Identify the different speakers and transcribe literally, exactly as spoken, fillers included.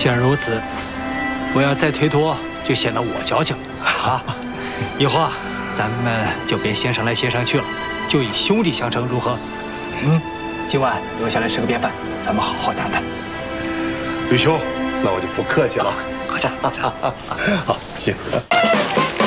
Speaker 1: 既然如此，我要再推脱，就显得我矫情了啊！以后啊，咱们就别先生来先生去了，就以兄弟相称，如何？嗯，今晚留下来吃个便饭，咱们好好谈谈。
Speaker 2: 吕兄，那我就不客气了。
Speaker 1: 喝茶，喝茶。
Speaker 2: 好，请。